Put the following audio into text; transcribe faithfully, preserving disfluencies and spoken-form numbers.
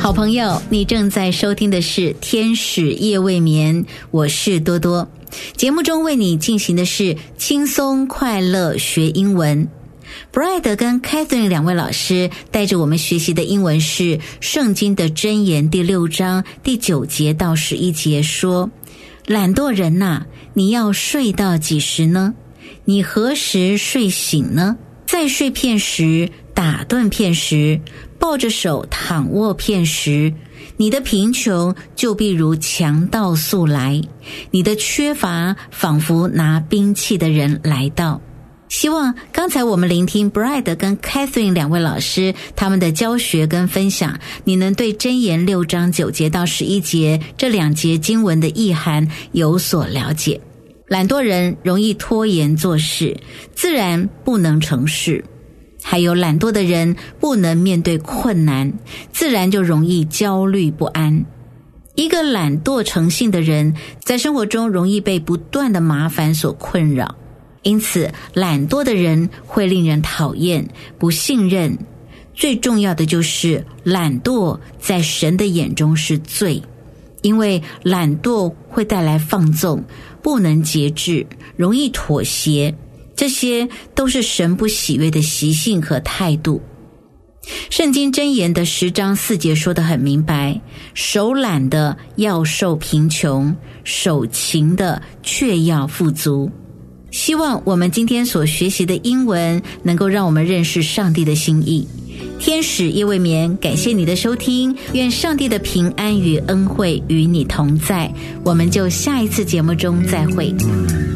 好朋友，你正在收听的是天使夜未眠，我是多多。节目中为你进行的是轻松快乐学英文。Brad 跟 Catherine 两位老师带着我们学习的英文是圣经的箴言第六章第九节到十一节，说：懒惰人哪，你要睡到几时呢？你何时睡醒呢？再睡片时，打盹片时，抱着手躺卧片时，你的贫穷就必如强盗速来，你的缺乏仿佛拿兵器的人来到。希望刚才我们聆听 Brad 跟 Catherine 两位老师他们的教学跟分享，你能对箴言六章九节到十一节这两节经文的意涵有所了解。懒惰人容易拖延做事，自然不能成事。还有懒惰的人不能面对困难，自然就容易焦虑不安。一个懒惰成性的人，在生活中容易被不断的麻烦所困扰，因此懒惰的人会令人讨厌、不信任。最重要的就是懒惰在神的眼中是罪，因为懒惰会带来放纵，不能节制，容易妥协，这些都是神不喜悦的习性和态度。圣经箴言的十章四节说得很明白，手懒的要受贫穷，手勤的却要富足。希望我们今天所学习的英文能够让我们认识上帝的心意。天使夜未眠，感谢你的收听，愿上帝的平安与恩惠与你同在，我们就下一次节目中再会。